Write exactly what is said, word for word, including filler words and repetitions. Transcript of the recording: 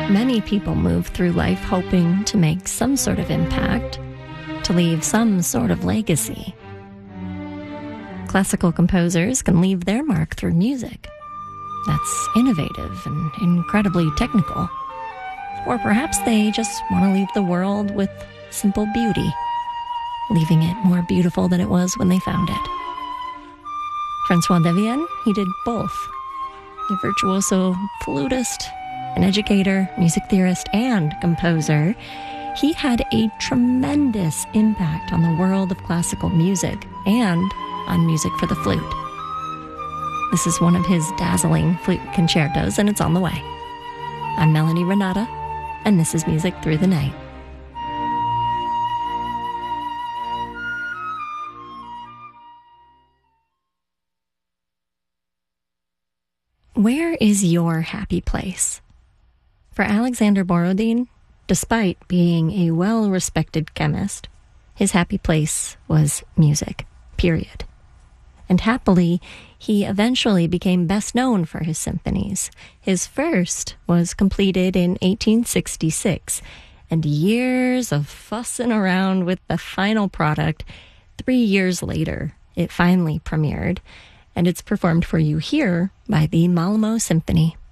Many people move through life hoping to make some sort of impact, to leave some sort of legacy. Classical composers can leave their mark through music that's innovative and incredibly technical. Or perhaps they just want to leave the world with simple beauty, leaving it more beautiful than it was when they found it. François Devienne, he did both. A virtuoso flutist, an educator, music theorist, and composer, he had a tremendous impact on the world of classical music and on music for the flute. This is one of his dazzling flute concertos, and it's on the way. I'm Melanie Renata, and this is Music Through the Night. Where is your happy place? For Alexander Borodin, despite being a well-respected chemist, his happy place was music, period. And happily, he eventually became best known for his symphonies. His first was completed in eighteen sixty-six, and years of fussing around with the final product, three years later, it finally premiered, and it's performed for you here by the Malmö Symphony.